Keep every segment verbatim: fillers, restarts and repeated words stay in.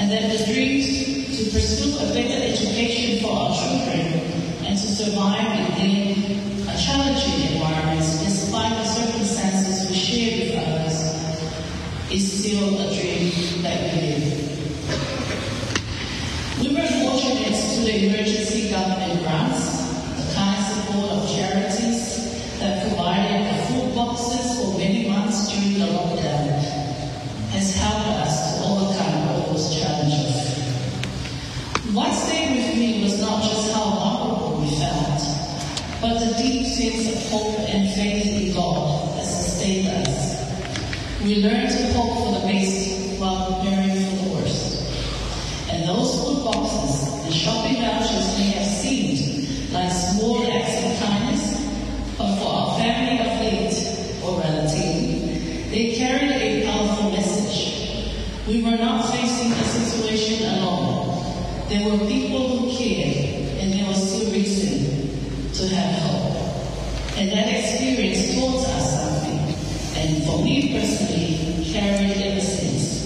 and that the dreams to pursue a better education for our children and to survive within a challenging environment despite the circumstances we share with others is still a dream that we live. We were fortunate to the emergency government grants, the kind support of charities that provided the food boxes for many months during the lockdown has helped us to overcome all those challenges. What stayed with me was not just how vulnerable we felt, but the deep sense of hope and faith in God that sustained us. We learned to hope for the best while preparing for the worst. And those food boxes and shopping vouchers may have seemed like small acts of kindness, but for our family of eight or relative, they carried a powerful message. We were not facing a situation alone. There were people who cared, and there was still reason to have hope. And that experience taught us something, and for me personally, carried ever since.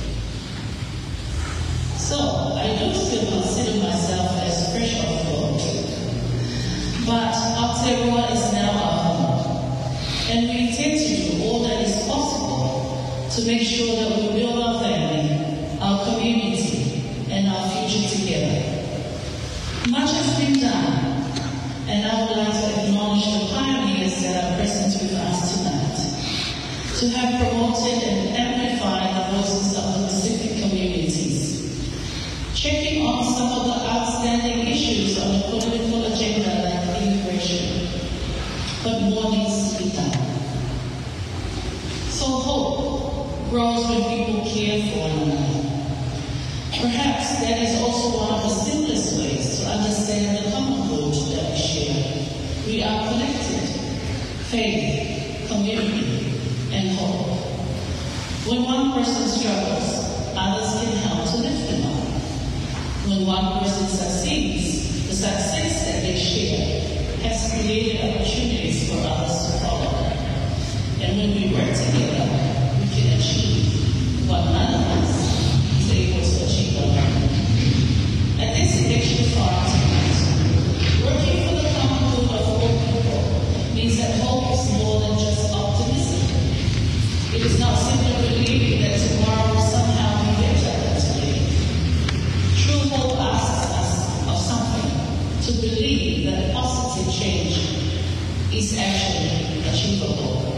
So, I do still consider myself as fresh off the boat. But Aotearoa is now our home, and we intend to do all that is possible to make sure that we build our family, our community, and our future together. Much has been done, and I would like to acknowledge the pioneers that are present with us tonight, to have promoted and amplified the voices of the Pacific communities, checking on some of the outstanding issues on the political agenda like immigration, but more needs to be done. So hope grows when people care for one another. Perhaps that is also one of the simplest ways to understand the common good that we share. We are connected, faith, community, and hope. When one person struggles, others can help to lift them up. When one person succeeds, the success that they share has created opportunities for others to follow. And when we work together, we can achieve what none of us is able to achieve alone. At this election forum tonight, working for the common good of all people means that hope is more than just optimism. It is not simply believing that tomorrow will somehow be better than today. True hope asks us of something, to believe that positive change is actually achievable.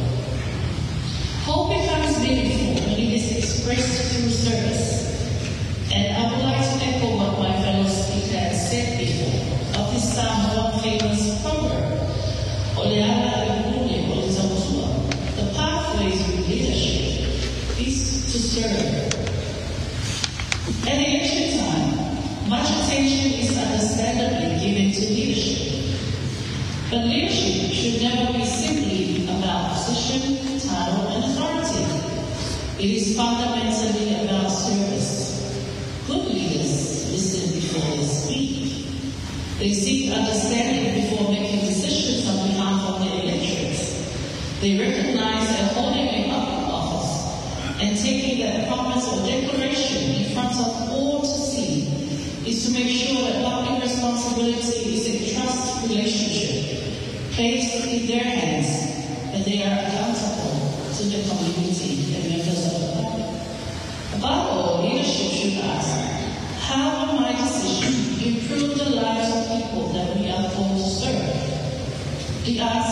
Hope becomes meaningful when it is expressed through service. And I would like to echo what my fellow speaker has said before of this Samoan famous proverb, Oleana Ibune Olizamutua. The pathway to leadership is to serve. At the ancient time, much attention is understandably given to leadership. But leadership should never be simply about position, title, and authority. It is fundamentally about service. Good leaders listen before they speak. They seek understanding before making decisions on behalf of their electorates. They recognize that holding a public office and taking that promise or declaration in front of all to see is to make sure that public responsibility is a trust relationship placed in their hands, and they are accountable to the community and members of the public. Above all, leadership should ask, how will my decision improve the lives of people that we are called to serve? The answer